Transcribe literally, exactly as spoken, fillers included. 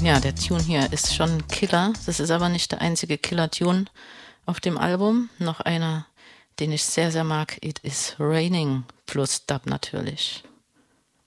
Ja, der Tune hier ist schon 'n Killer. Das ist aber nicht der einzige Killer-Tune auf dem Album. Noch einer, den ich sehr, sehr mag: „It Is Raining", plus Dub natürlich.